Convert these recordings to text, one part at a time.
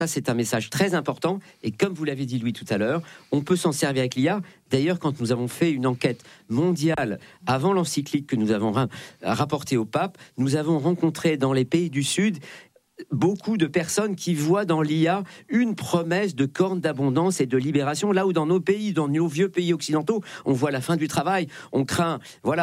Ça, c'est un message très important. Et comme vous l'avez dit, Louis, tout à l'heure, on peut s'en servir avec l'IA. D'ailleurs, quand nous avons fait une enquête mondiale avant l'encyclique que nous avons rapportée au pape, nous avons rencontré dans les pays du Sud beaucoup de personnes qui voient dans l'IA une promesse de corne d'abondance et de libération, là où dans nos pays, dans nos vieux pays occidentaux, on voit la fin du travail, on craint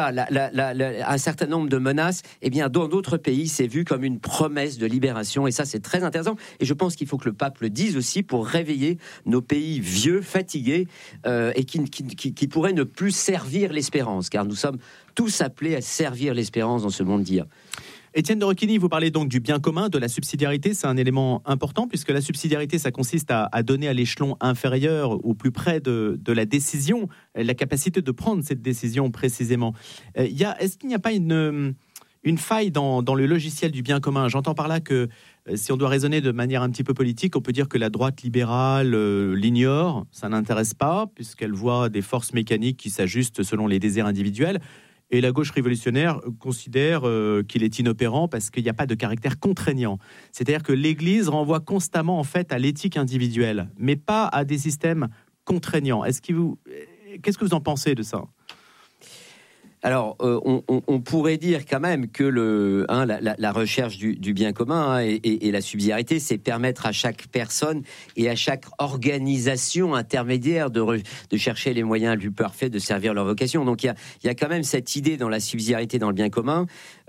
un certain nombre de menaces. Eh bien, dans d'autres pays, c'est vu comme une promesse de libération, et ça, c'est très intéressant. Et je pense qu'il faut que le pape le dise aussi pour réveiller nos pays vieux, fatigués, et qui pourraient ne plus servir l'espérance, car nous sommes tous appelés à servir l'espérance dans ce monde d'IA. Étienne de Roquigny, vous parlez donc du bien commun, de la subsidiarité. C'est un élément important puisque la subsidiarité, ça consiste à donner à l'échelon inférieur, au plus près de la décision, la capacité de prendre cette décision précisément. Est-ce qu'il n'y a pas une faille dans le logiciel du bien commun ? J'entends par là que si on doit raisonner de manière un petit peu politique, on peut dire que la droite libérale l'ignore, ça n'intéresse pas puisqu'elle voit des forces mécaniques qui s'ajustent selon les désirs individuels. Et la gauche révolutionnaire considère qu'il est inopérant parce qu'il n'y a pas de caractère contraignant. C'est-à-dire que l'Église renvoie constamment en fait à l'éthique individuelle, mais pas à des systèmes contraignants. Qu'est-ce que vous en pensez de ça ? Alors, on pourrait dire quand même que la recherche du bien commun et la subsidiarité, c'est permettre à chaque personne et à chaque organisation intermédiaire de chercher les moyens les plus parfaits de servir leur vocation. Donc, il y a quand même cette idée dans la subsidiarité, dans le bien commun,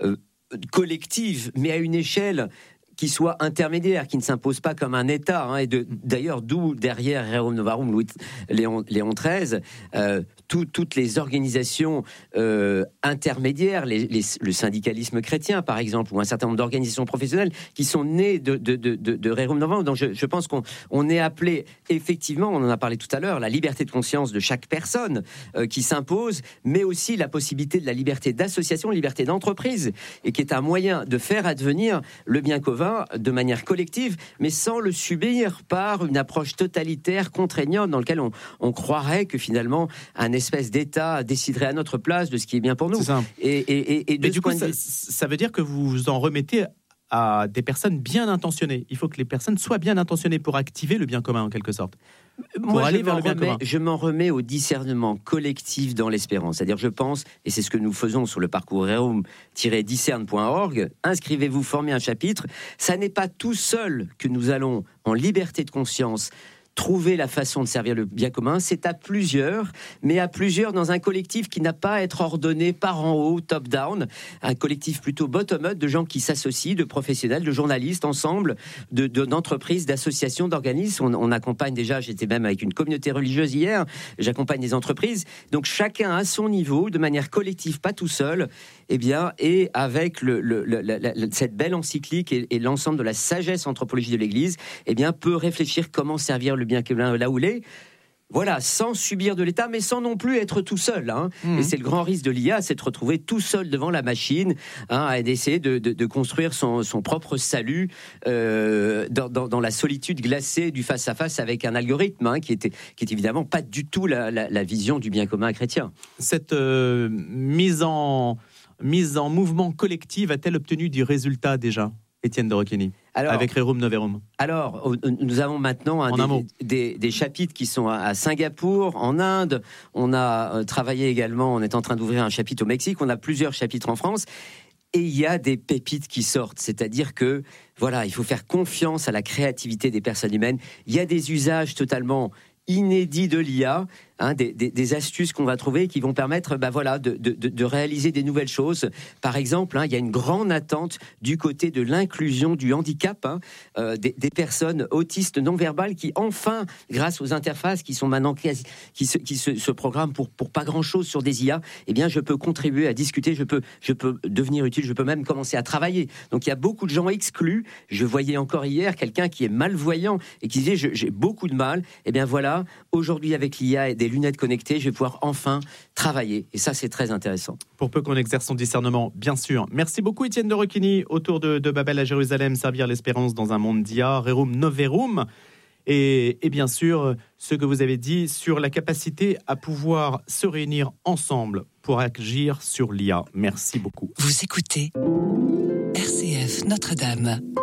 collective, mais à une échelle qui soit intermédiaire, qui ne s'impose pas comme un État. D'ailleurs, d'où derrière Rerum Novarum, Léon XIII, toutes les organisations intermédiaires, le syndicalisme chrétien, par exemple, ou un certain nombre d'organisations professionnelles qui sont nées de Rerum Novarum. Donc, je pense qu'on est appelé, effectivement, on en a parlé tout à l'heure, la liberté de conscience de chaque personne qui s'impose, mais aussi la possibilité de la liberté d'association, la liberté d'entreprise, et qui est un moyen de faire advenir le bien commun de manière collective, mais sans le subir par une approche totalitaire, contraignante, dans laquelle on croirait que finalement un espèce d'État déciderait à notre place de ce qui est bien pour nous. C'est ça. Et mais du coup, ça veut dire que vous vous en remettez à des personnes bien intentionnées. Il faut que les personnes soient bien intentionnées pour activer le bien commun, en quelque sorte. Moi, je m'en remets au discernement collectif dans l'espérance. C'est-à-dire, je pense, et c'est ce que nous faisons sur le parcours rerum-discerne.org, inscrivez-vous, formez un chapitre. Ça n'est pas tout seul que nous allons, en liberté de conscience, trouver la façon de servir le bien commun, c'est à plusieurs, mais à plusieurs dans un collectif qui n'a pas à être ordonné par en haut, top-down, un collectif plutôt bottom-up de gens qui s'associent, de professionnels, de journalistes ensemble, d'entreprises, d'associations, d'organismes. On accompagne déjà, j'étais même avec une communauté religieuse hier, j'accompagne des entreprises. Donc chacun à son niveau, de manière collective, pas tout seul, et avec cette belle encyclique et l'ensemble de la sagesse anthropologique de l'Église, peut réfléchir comment servir le bien commun là où il est. Voilà, sans subir de l'État, mais sans non plus être tout seul. Et c'est le grand risque de l'IA, c'est de se retrouver tout seul devant la machine, et d'essayer de construire son propre salut dans la solitude glacée du face-à-face avec un algorithme, qui est évidemment pas du tout la vision du bien commun chrétien. Cette mise en mouvement collective a-t-elle obtenu du résultat déjà, Étienne de Roquigny, avec Rerum Novarum? Alors, nous avons maintenant des chapitres qui sont à Singapour, en Inde. On a travaillé également, on est en train d'ouvrir un chapitre au Mexique. On a plusieurs chapitres en France. Et il y a des pépites qui sortent. C'est-à-dire que, il faut faire confiance à la créativité des personnes humaines. Il y a des usages totalement inédits de l'IA, des astuces qu'on va trouver qui vont permettre de réaliser des nouvelles choses. Par exemple, il y a une grande attente du côté de l'inclusion du handicap, des personnes autistes non-verbales qui, enfin, grâce aux interfaces qui sont maintenant qui se programment pour pas grand-chose sur des IA, je peux contribuer à discuter, je peux devenir utile, je peux même commencer à travailler. Donc il y a beaucoup de gens exclus. Je voyais encore hier quelqu'un qui est malvoyant et qui disait j'ai beaucoup de mal. Aujourd'hui avec l'IA et des lunettes connectées, je vais pouvoir enfin travailler. Et ça, c'est très intéressant. Pour peu qu'on exerce son discernement, bien sûr. Merci beaucoup, Étienne de Roquigny. Autour de Babel à Jérusalem, servir l'espérance dans un monde d'IA, Rerum Novarum. Et bien sûr, ce que vous avez dit sur la capacité à pouvoir se réunir ensemble pour agir sur l'IA. Merci beaucoup. Vous écoutez RCF Notre-Dame.